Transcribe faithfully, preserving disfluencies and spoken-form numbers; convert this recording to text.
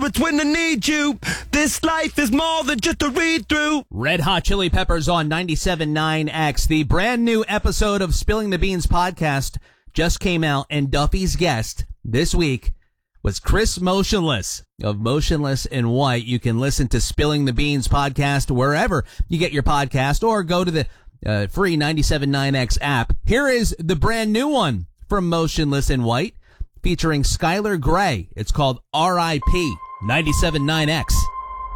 it's when I need you. This life is more than just a read-through. Red Hot Chili Peppers on ninety-seven point nine X. The brand new episode of Spilling the Beans podcast just came out, and Duffy's guest this week was Chris Motionless of Motionless in White. You can listen to Spilling the Beans podcast wherever you get your podcast, or go to the uh, free ninety-seven point nine X app. Here is the brand new one from Motionless in White, featuring Skylar Grey. It's called R I P ninety-seven point nine X.